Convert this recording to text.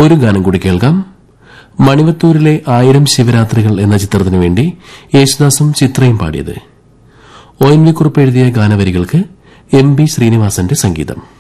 ഒരു ഗാനം കൂടി കേൾക്കാം. മണിവത്തൂരിലെ 1000 ശിവരാത്രികൾ എന്ന ചിത്രത്തിനുവേണ്ടി യേശുദാസും ചിത്രയും പാടിയത്. ONV കുറുപ്പ് എഴുതിയ ഗാനവരികൾക്ക് MB ശ്രീനിവാസന്റെ സംഗീതം.